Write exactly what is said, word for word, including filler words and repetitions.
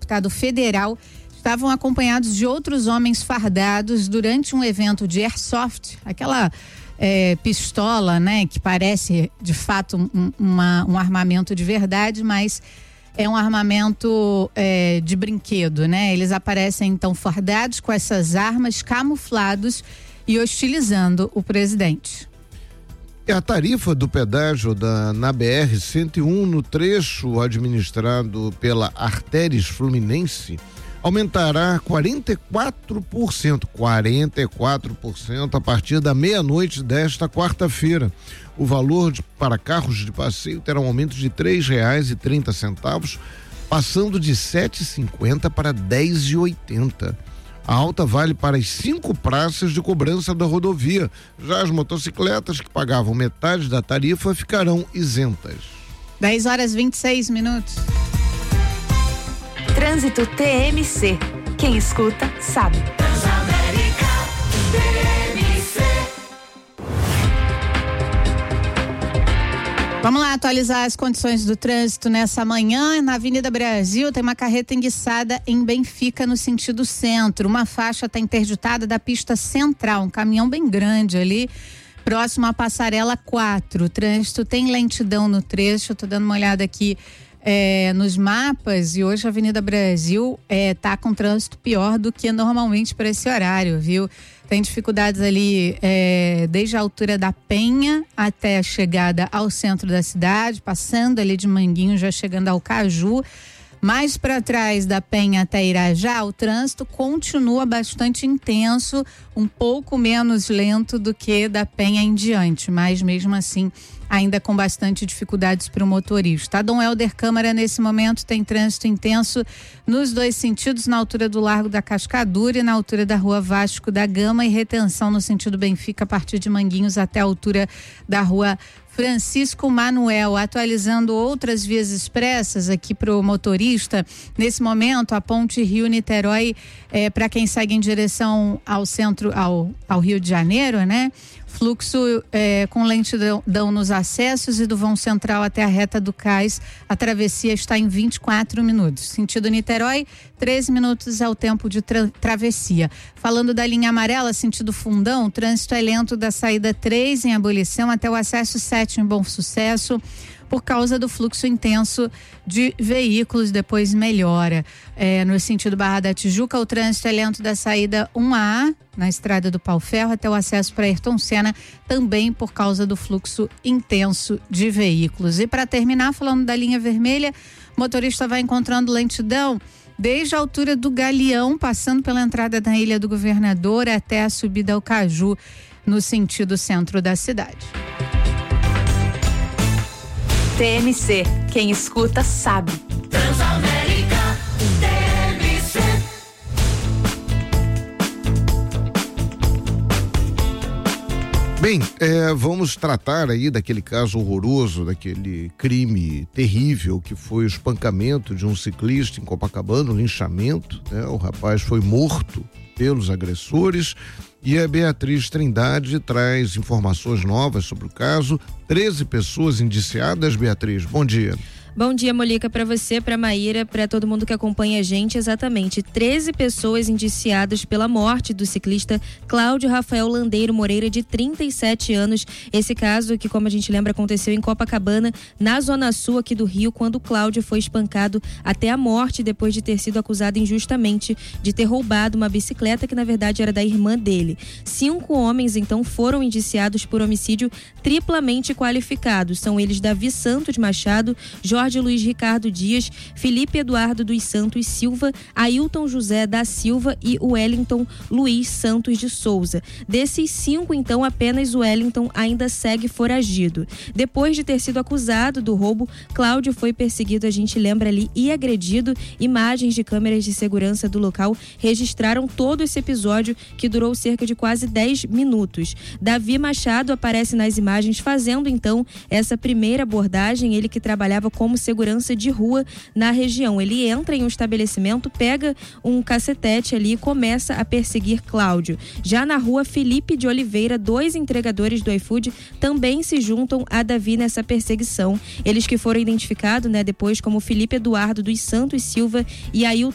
deputado federal, estavam acompanhados de outros homens fardados durante um evento de airsoft, aquela é, pistola, né, que parece de fato um, uma, um armamento de verdade, mas é um armamento é, de brinquedo, né? Eles aparecem então fardados com essas armas, camuflados e hostilizando o presidente. A tarifa do pedágio da, na B R cento e um, no trecho administrado pela Artéries Fluminense, aumentará quarenta e quatro por cento, quarenta e quatro por cento a partir da meia-noite desta quarta-feira. O valor de, para carros de passeio terá um aumento de três reais e trinta centavos, passando de sete reais e cinquenta para dez reais e oitenta. A alta vale para as cinco praças de cobrança da rodovia. Já as motocicletas que pagavam metade da tarifa ficarão isentas. dez horas e vinte e seis minutos. Trânsito T M C. Quem escuta, sabe. Transamérica T M C. Vamos lá atualizar as condições do trânsito nessa manhã. Na Avenida Brasil tem uma carreta enguiçada em Benfica no sentido centro. Uma faixa está interditada da pista central, um caminhão bem grande ali, próximo à passarela quatro. O trânsito tem lentidão no trecho, estou dando uma olhada aqui é, nos mapas e hoje a Avenida Brasil está é, com trânsito pior do que normalmente para esse horário, viu? Tem dificuldades ali é, desde a altura da Penha até a chegada ao centro da cidade, passando ali de Manguinho, já chegando ao Caju. Mais para trás da Penha até Irajá, o trânsito continua bastante intenso, um pouco menos lento do que da Penha em diante, mas mesmo assim ainda com bastante dificuldades para o motorista. A Dom Helder Câmara nesse momento tem trânsito intenso nos dois sentidos, na altura do Largo da Cascadura e na altura da Rua Vasco da Gama, e retenção no sentido Benfica a partir de Manguinhos até a altura da Rua Francisco Manuel. Atualizando outras vias expressas aqui para o motorista, nesse momento a ponte Rio-Niterói, é, para quem segue em direção ao centro, ao, ao Rio de Janeiro, né? Fluxo é, com lentidão nos acessos e do vão central até a reta do Cais. A travessia está em vinte e quatro minutos. Sentido Niterói, treze minutos é o tempo de tra- travessia. Falando da linha amarela, sentido Fundão, o trânsito é lento da saída três em Abolição até o acesso sete em Bom Sucesso, por causa do fluxo intenso de veículos, depois melhora. É, no sentido Barra da Tijuca, o trânsito é lento da saída um A, na estrada do Pau Ferro, até o acesso para Ayrton Senna, também por causa do fluxo intenso de veículos. E para terminar, falando da linha vermelha, o motorista vai encontrando lentidão desde a altura do Galeão, passando pela entrada da Ilha do Governador até a subida ao Caju, no sentido centro da cidade. T M C, quem escuta sabe. Transamérica T M C. Bem, é, vamos tratar aí daquele caso horroroso, daquele crime terrível que foi o espancamento de um ciclista em Copacabana, o linchamento, né? O rapaz foi morto pelos agressores. E a Beatriz Trindade traz informações novas sobre o caso. treze pessoas indiciadas. Beatriz, bom dia. Bom dia, Molica, para você, para Maíra, para todo mundo que acompanha a gente. Exatamente, treze pessoas indiciadas pela morte do ciclista Cláudio Rafael Landeiro Moreira, de trinta e sete anos. Esse caso que, como a gente lembra, aconteceu em Copacabana, na zona sul aqui do Rio, quando Cláudio foi espancado até a morte depois de ter sido acusado injustamente de ter roubado uma bicicleta que na verdade era da irmã dele. Cinco homens então foram indiciados por homicídio triplamente qualificado. São eles Davi Santos Machado, Jorge Jorge Luiz Ricardo Dias, Felipe Eduardo dos Santos Silva, Ailton José da Silva e Wellington Luiz Santos de Souza. Desses cinco, então, apenas o Wellington ainda segue foragido. Depois de ter sido acusado do roubo, Cláudio foi perseguido, a gente lembra ali, e agredido. Imagens de câmeras de segurança do local registraram todo esse episódio, que durou cerca de quase dez minutos. Davi Machado aparece nas imagens fazendo, então, essa primeira abordagem, ele que trabalhava como segurança de rua na região. Ele entra em um estabelecimento, pega um cacetete ali e começa a perseguir Cláudio. Já na rua Felipe de Oliveira, dois entregadores do iFood também se juntam a Davi nessa perseguição. Eles que foram identificados, né, depois como Felipe Eduardo dos Santos Silva e